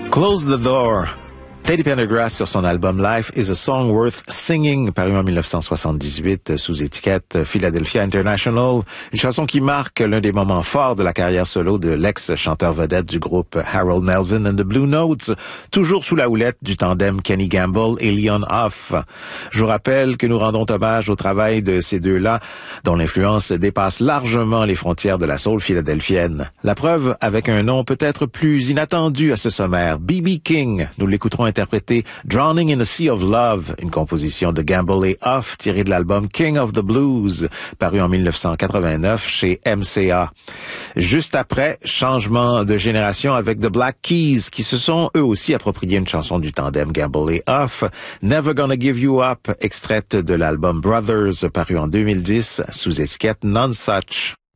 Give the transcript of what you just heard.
Close the Door. Teddy Pendergrass sur son album Life is a Song Worth Singing, paru en 1978 sous étiquette Philadelphia International. Une chanson qui marque l'un des moments forts de la carrière solo de l'ex-chanteur vedette du groupe Harold Melvin and the Blue Notes, toujours sous la houlette du tandem Kenny Gamble et Leon Huff. Je vous rappelle que nous rendons hommage au travail de ces deux-là, dont l'influence dépasse largement les frontières de la soul philadelphienne. La preuve avec un nom peut-être plus inattendu à ce sommaire, B.B. King. Nous l'écouterons interpréter Drowning in a Sea of Love, une composition de Gamble et Huff tirée de l'album King of the Blues, paru en 1989 chez MCA. Juste après, changement de génération avec The Black Keys, qui se sont eux aussi appropriés une chanson du tandem Gamble et Huff, Never Gonna Give You Up, extraite de l'album Brothers, paru en 2010 sous étiquette None Such.